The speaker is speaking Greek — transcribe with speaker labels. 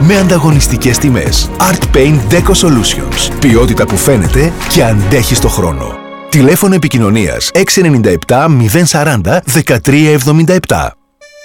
Speaker 1: με ανταγωνιστικές τιμές. Art Paint Deco Solutions. Ποιότητα που φαίνεται και αντέχει στο χρόνο. Τηλέφωνο επικοινωνίας 697 040 1377.